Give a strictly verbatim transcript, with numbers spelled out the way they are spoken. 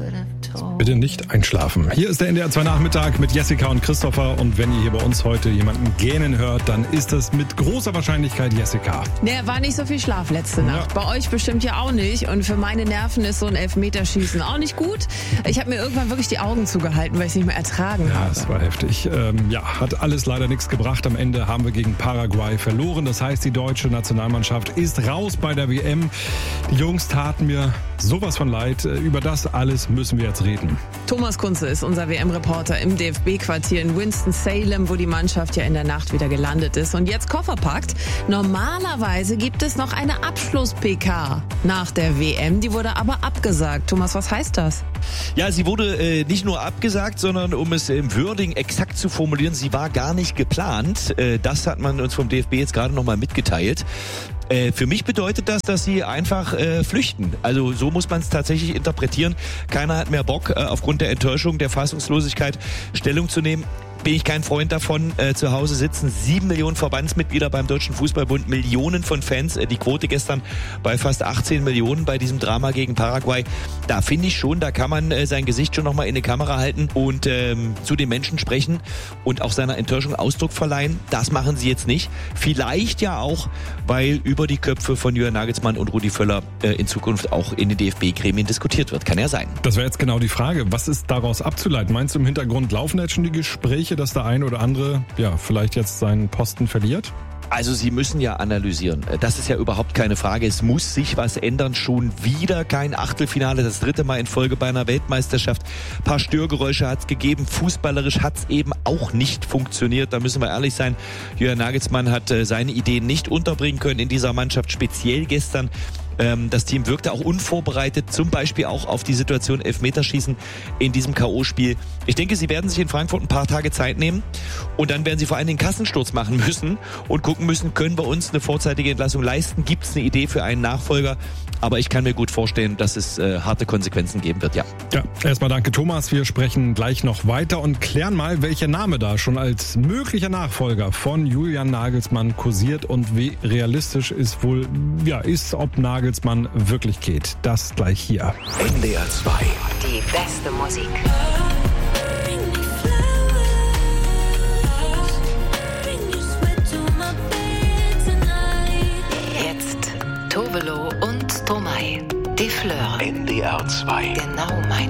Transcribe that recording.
Bitte nicht einschlafen. Hier ist der N D R zwei Nachmittag mit Jessica und Christopher. Und wenn ihr hier bei uns heute jemanden gähnen hört, dann ist das mit großer Wahrscheinlichkeit Jessica. Ne, war nicht so viel Schlaf letzte Nacht. Ja. Bei euch bestimmt ja auch nicht. Und für meine Nerven ist so ein Elfmeterschießen auch nicht gut. Ich habe mir irgendwann wirklich die Augen zugehalten, weil ich es nicht mehr ertragen ja, habe. Ja, es war heftig. Ähm, ja, hat alles leider nichts gebracht. Am Ende haben wir gegen Paraguay verloren. Das heißt, die deutsche Nationalmannschaft ist raus bei der W M. Die Jungs taten mir sowas von leid. Über das alles müssen wir jetzt reden. Thomas Kunze ist unser W M-Reporter im D F B-Quartier in Winston-Salem, wo die Mannschaft ja in der Nacht wieder gelandet ist und jetzt Koffer packt. Normalerweise gibt es noch eine Abschluss-P K nach der W M, die wurde aber abgesagt. Thomas, was heißt das? Ja, sie wurde äh, nicht nur abgesagt, sondern um es im Wording exakt zu formulieren, sie war gar nicht geplant. Äh, das hat man uns vom D F B jetzt gerade nochmal mitgeteilt. Äh, für mich bedeutet das, dass sie einfach äh, flüchten. Also so muss man es tatsächlich interpretieren. Keiner hat mehr Bock, äh, aufgrund der Enttäuschung, der Fassungslosigkeit Stellung zu nehmen. Bin ich kein Freund davon. Äh, zu Hause sitzen sieben Millionen Verbandsmitglieder beim Deutschen Fußballbund, Millionen von Fans. Äh, die Quote gestern bei fast achtzehn Millionen bei diesem Drama gegen Paraguay. Da finde ich schon, da kann man äh, sein Gesicht schon nochmal in die Kamera halten und ähm, zu den Menschen sprechen und auch seiner Enttäuschung Ausdruck verleihen. Das machen sie jetzt nicht. Vielleicht ja auch, weil über die Köpfe von Julian Nagelsmann und Rudi Völler äh, in Zukunft auch in den D F B-Gremien diskutiert wird. Kann ja sein. Das wäre jetzt genau die Frage. Was ist daraus abzuleiten? Meinst du, im Hintergrund laufen jetzt schon die Gespräche, dass der ein oder andere ja vielleicht jetzt seinen Posten verliert? Also Sie müssen ja analysieren. Das ist ja überhaupt keine Frage. Es muss sich was ändern. Schon wieder kein Achtelfinale. Das dritte Mal in Folge bei einer Weltmeisterschaft. Ein paar Störgeräusche hat es gegeben. Fußballerisch hat es eben auch nicht funktioniert. Da müssen wir ehrlich sein. Julian Nagelsmann hat äh, seine Ideen nicht unterbringen können in dieser Mannschaft. Speziell gestern. Das Team wirkte auch unvorbereitet, zum Beispiel auch auf die Situation Elfmeterschießen in diesem K O-Spiel. Ich denke, sie werden sich in Frankfurt ein paar Tage Zeit nehmen und dann werden sie vor allem den Kassensturz machen müssen und gucken müssen, können wir uns eine vorzeitige Entlassung leisten? Gibt es eine Idee für einen Nachfolger? Aber ich kann mir gut vorstellen, dass es äh, harte Konsequenzen geben wird, ja. Ja, erstmal danke Thomas. Wir sprechen gleich noch weiter und klären mal, welcher Name da schon als möglicher Nachfolger von Julian Nagelsmann kursiert und wie realistisch ist wohl, ja, ist, ob Nagelsmann wirklich geht. Das gleich hier. N D R zwei. Die beste Musik. Jetzt Tovelo und Stromae. Die Fleur. N D R zwei. Genau mein